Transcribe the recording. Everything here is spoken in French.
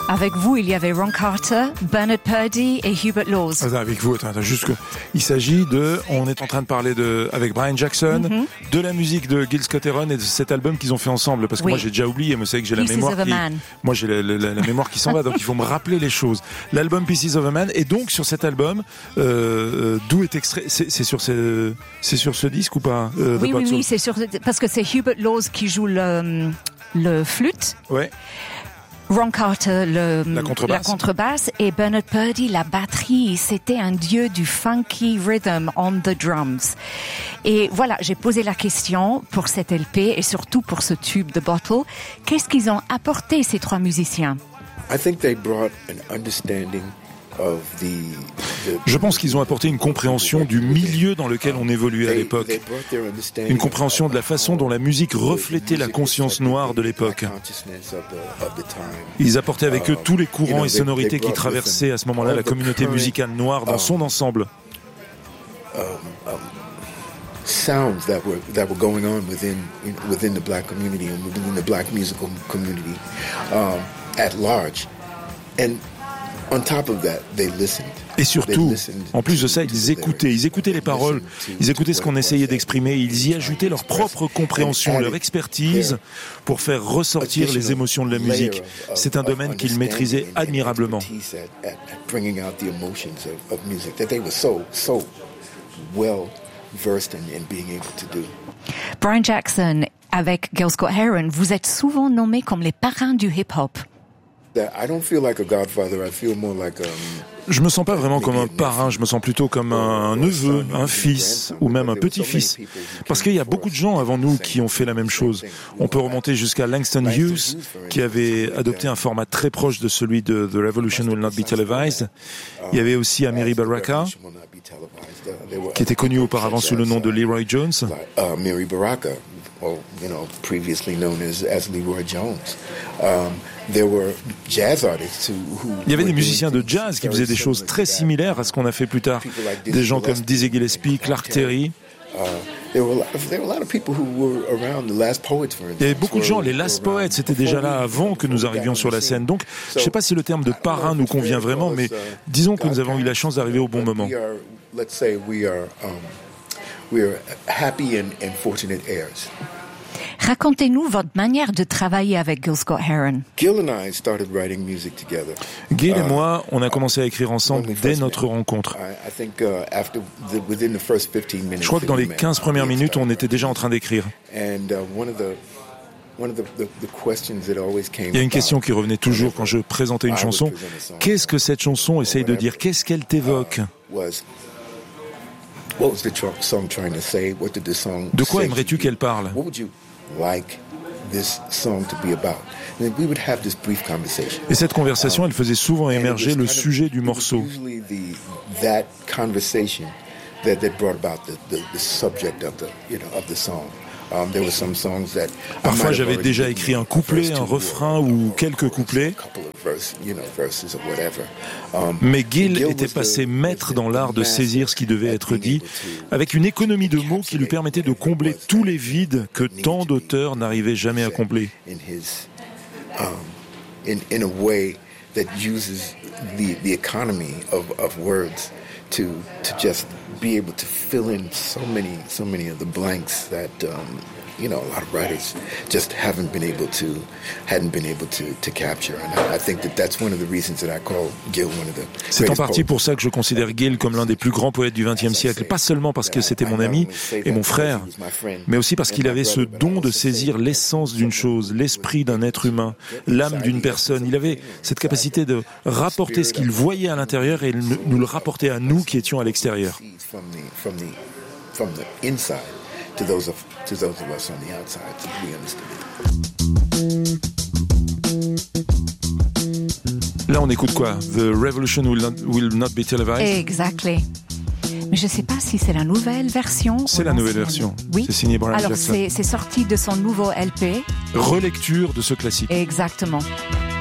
Avec vous, il y avait Ron Carter, Bernard Purdie et Hubert Laws. Avec vous, attends, juste que il s'agit de, on est en train de parler avec Brian Jackson, de la musique de Gil Scott-Heron et de cet album qu'ils ont fait ensemble, parce que moi j'ai déjà oublié, moi c'est que j'ai la mémoire moi j'ai la mémoire qui s'en va, donc il faut me rappeler les choses. L'album Pieces of a Man, et donc sur cet album, d'où est extrait, c'est sur ce disque ou pas? Oui, c'est sur, parce que c'est Hubert Laws qui joue le flûte. Ouais. Ron Carter, la contrebasse, et Bernard Purdie, la batterie. C'était un dieu du funky rhythm on the drums. Et voilà, j'ai posé la question pour cette LP et surtout pour ce tube de Bottle. Qu'est-ce qu'ils ont apporté, ces trois musiciens? I think they brought an understanding of Je pense qu'ils ont apporté une compréhension du milieu dans lequel on évoluait à l'époque. Une compréhension de la façon dont la musique reflétait la conscience noire de l'époque. Ils apportaient avec eux tous les courants et sonorités qui traversaient à ce moment-là la communauté musicale noire dans son ensemble. Sounds that were going on within the black community and within the black musical community at large. And on top of that, they listened. Et surtout, en plus de ça, ils écoutaient les paroles, ils écoutaient ce qu'on essayait d'exprimer, ils y ajoutaient leur propre compréhension, leur expertise pour faire ressortir les émotions de la musique. C'est un domaine qu'ils maîtrisaient admirablement. Brian Jackson, avec Gil Scott-Heron, vous êtes souvent nommés comme les parrains du hip-hop. Je me sens pas vraiment comme un parrain, je me sens plutôt comme un neveu, un fils ou même un petit-fils. Parce qu'il y a beaucoup de gens avant nous qui ont fait la même chose. On peut remonter jusqu'à Langston Hughes, qui avait adopté un format très proche de celui de The Revolution Will Not Be Televised. Il y avait aussi Amiri Baraka, qui était connu auparavant sous le nom de Leroy Jones. Amiri Baraka, previously known as Leroy Jones. Il y avait des musiciens de jazz qui faisaient des choses très similaires à ce qu'on a fait plus tard. Des gens comme Dizzy Gillespie, Clark Terry. Il y avait beaucoup de gens, les Last Poets, c'était déjà là avant que nous arrivions sur la scène. Donc, je ne sais pas si le terme de parrain nous convient vraiment, mais disons que nous avons eu la chance d'arriver au bon moment. We are happy and fortunate heirs. Racontez-nous votre manière de travailler avec Gil Scott-Heron. Gil and I started writing music together. Gil et moi, on a commencé à écrire ensemble dès notre rencontre. Je crois que dans les 15 premières minutes, on était déjà en train d'écrire. Il y a une question qui revenait toujours quand je présentais une chanson. Qu'est-ce que cette chanson essaye de dire? Qu'est-ce qu'elle t'évoque? De quoi aimerais-tu qu'elle parle? Et cette conversation, elle faisait souvent émerger le sujet du morceau. Parfois, j'avais déjà écrit un couplet, un refrain ou quelques couplets. Mais Gil était passé maître dans l'art de saisir ce qui devait être dit, avec une économie de mots qui lui permettait de combler tous les vides que tant d'auteurs n'arrivaient jamais à combler. In a way that uses the economy of words to just be able to fill in so many of the blanks that a lot of writers just hadn't been able to capture. And I think that's one of the reasons that I call Gil one of the greatest. C'est en partie pour ça que je considère Gil comme l'un des plus grands poètes du XXe siècle, pas seulement parce que c'était mon ami et mon frère, mais aussi parce qu'il avait ce don de saisir l'essence d'une chose, l'esprit d'un être humain, l'âme d'une personne. Il avait cette capacité de rapporter ce qu'il voyait à l'intérieur et nous le rapporter à nous qui étions à l'extérieur. From the inside to those of us on the outside, we understood it. Là, on écoute quoi? The Revolution will not be televised. Exactly. Mais je ne sais pas si c'est la nouvelle version. C'est la nouvelle version. Oui. C'est signé Brian Jackson. Alors, c'est sorti de son nouveau LP. Relecture de ce classique. Exactement.